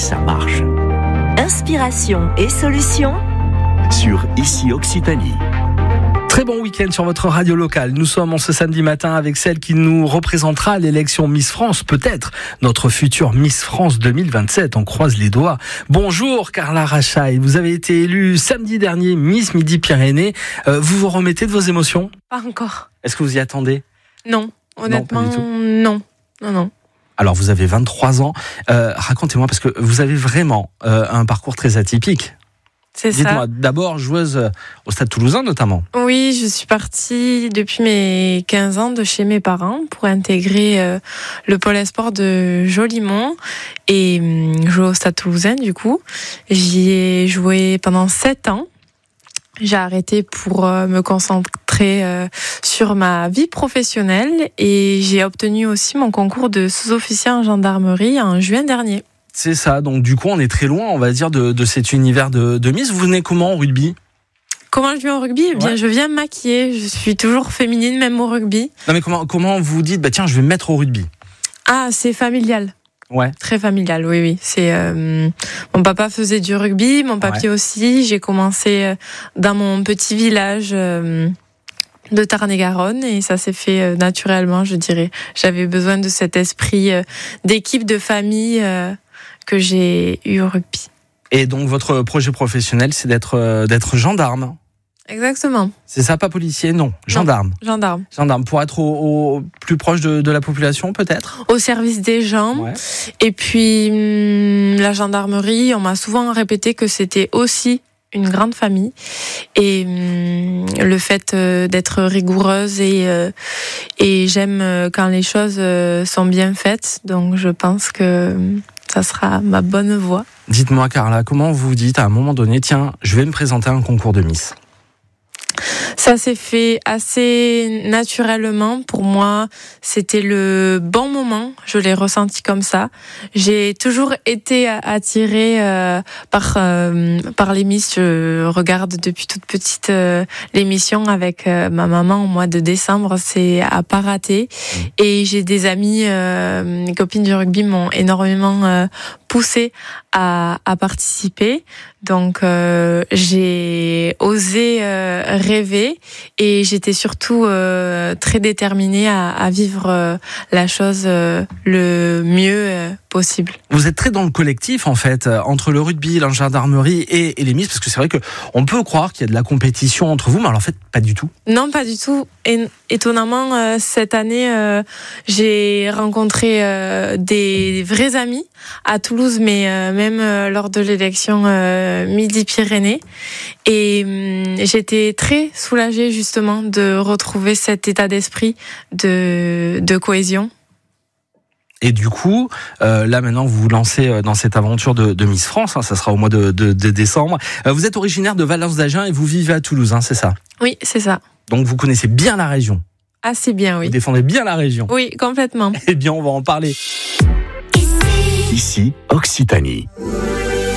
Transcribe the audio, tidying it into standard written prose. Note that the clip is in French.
ça marche. Inspiration et solutions Sur Ici Occitanie. Très bon week-end sur votre radio locale. Nous sommes en ce samedi matin avec celle qui nous représentera à l'élection Miss France, peut-être notre future Miss France 2027. On croise les doigts. Bonjour Carla Rachaille, vous avez été élue samedi dernier Miss Midi-Pyrénées. Vous vous remettez de vos émotions ? Pas encore. Est-ce que vous y attendez ? Non, honnêtement, pas du tout. non. Alors vous avez 23 ans. Racontez-moi, parce que vous avez vraiment un parcours très atypique. C'est Dites-moi, ça. d'abord joueuse au Stade Toulousain notamment. Oui, je suis partie depuis mes 15 ans de chez mes parents pour intégrer le pôle esport de Jolimont et jouer au Stade Toulousain du coup. J'y ai joué pendant 7 ans. J'ai arrêté pour me concentrer sur ma vie professionnelle et j'ai obtenu aussi mon concours de sous-officier en gendarmerie en juin dernier. C'est ça, donc du coup on est très loin, on va dire, de cet univers de Miss. Vous venez comment au rugby ? Comment je viens au rugby ? Eh bien, Ouais. je viens me maquiller. Je suis toujours féminine, même au rugby. Non mais comment vous dites, bah tiens, je vais me mettre au rugby ? Ah, c'est familial. Ouais. Très familial, oui. C'est mon papa faisait du rugby, mon papier aussi. J'ai commencé dans mon petit village de Tarn-et-Garonne et ça s'est fait naturellement, je dirais. J'avais besoin de cet esprit d'équipe, de famille que j'ai eu au rugby. Et donc votre projet professionnel, c'est d'être gendarme. Exactement. C'est ça, pas policier ? Non, gendarme. Gendarme. Gendarme, pour être au plus proche de la population peut-être ? Au service des gens. Ouais. Et puis, la gendarmerie, on m'a souvent répété que c'était aussi une grande famille. Et le fait d'être rigoureuse et j'aime quand les choses sont bien faites. Donc, je pense que ça sera ma bonne voie. Dites-moi Carla, comment vous vous dites à un moment donné, tiens, je vais me présenter à un concours de Miss ? Ça s'est fait assez naturellement. Pour moi, c'était le bon moment. Je l'ai ressenti comme ça. J'ai toujours été attirée par les Miss. Je regarde depuis toute petite l'émission avec ma maman au mois de décembre. C'est à pas rater. Et j'ai des amies, mes copines du rugby m'ont énormément poussée à participer. Donc j'ai osé rêver et j'étais surtout très déterminée à vivre la chose le mieux possible. Vous êtes très dans le collectif en fait, entre le rugby, la gendarmerie et les Miss, parce que c'est vrai qu'on peut croire qu'il y a de la compétition entre vous, mais alors en fait pas du tout. Non, pas du tout. Étonnamment, cette année, j'ai rencontré des vrais amis à Toulouse, mais même lors de l'élection Midi-Pyrénées. Et j'étais très soulagée justement de retrouver cet état d'esprit de cohésion. Et du coup, là maintenant vous vous lancez dans cette aventure de Miss France, hein, ça sera au mois de décembre. Vous êtes originaire de Valence d'Agen et vous vivez à Toulouse, hein, c'est ça ? Oui, c'est ça. Donc vous connaissez bien la région. Assez bien, oui. Vous défendez bien la région. Oui, complètement. Eh bien, on va en parler. Ici Occitanie.